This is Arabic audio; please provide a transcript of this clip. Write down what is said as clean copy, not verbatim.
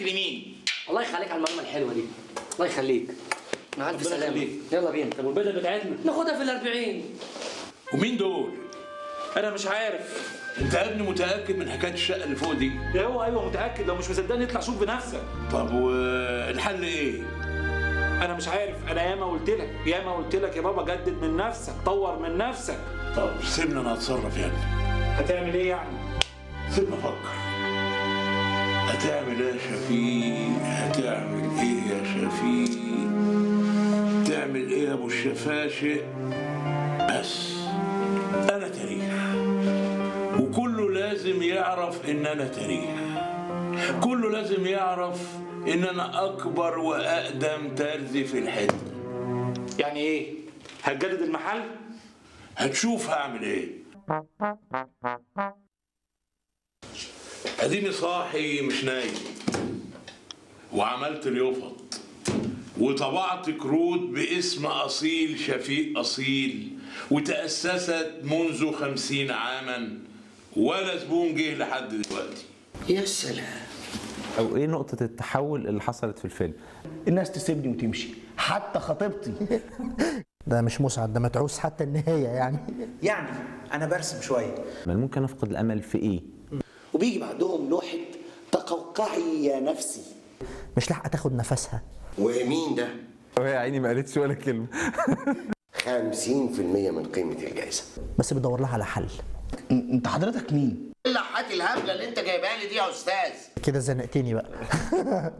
ناحيه اليمين. الله يخليك على المعلومه الحلوه دي، الله يخليك. مع الف سلامه. يلا بينا. طب والبدله بتاعتنا ناخدها في ال40. ومين دول؟ انا مش عارف. انت يا ابني متاكد من حكايه الشقه اللي فوق دي؟ هو ايوه متاكد، لو مش مصدقني اطلع شوف بنفسك. طب والحل ايه؟ انا مش عارف، انا ياما قلت لك يا بابا جدد من نفسك، طور من نفسك. طب سيبنا انا اتصرف يا ابني. هتعمل ايه يعني؟ سيبنا افكر. هتعمل ايه يا شفيق؟ هتعمل ايه يا شفيق؟ تعمل ايه يا ابو الشفاشق؟ بس انا تاريخ، وكله لازم يعرف ان انا تاريخ. كله لازم يعرف ان انا اكبر واقدم ترزي في الحته. يعني ايه؟ هتجدد المحل؟ هتشوف هعمل ايه. اديني صاحي مش نايم، وعملت اليوفط، وطبعت كروت باسم اصيل شفيق اصيل، وتأسست منذ 50 عاما، ولا زبون جه لحد دلوقتي. يا سلام. او ايه نقطة التحول اللي حصلت في الفيلم؟ الناس تسيبني وتمشي، حتى خطيبتي. ده مش مسعد، ده متعوس حتى النهاية يعني انا برسم شويه. ممكن افقد الامل في ايه؟ وبيجي بعدهم لوحة تقوقعي يا نفسي. مش لاحقة تاخد نفسها. ومين ده؟ يا عيني ما قالتش ولا كلمة. 50% من قيمة الجائزة. بس بدور لها على حل. انت حضرتك مين؟ اللحات الهبلة اللي انت جايبها لي دي يا استاذ. كده زنقتني بقى.